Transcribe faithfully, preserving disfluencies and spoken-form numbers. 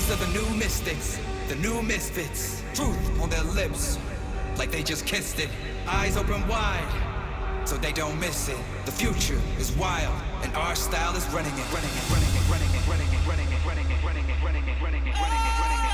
These are the new mystics, the new misfits. Truth on their lips, like they just kissed it. Eyes open wide, so they don't miss it. The future is wild, and our style is running it, running it, running it, running it, running it, running it, running it, running it, running it, running it.